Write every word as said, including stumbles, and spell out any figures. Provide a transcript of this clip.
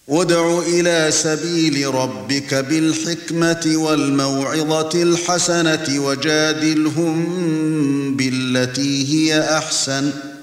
ادْعُ إِلَى سَبِيلِ رَبِّكَ بِالْحِكْمَةِ وَالْمَوْعِظَةِ الْحَسَنَةِ وَجَادِلْهُم بِالَّتِي هِيَ أَحْسَنُ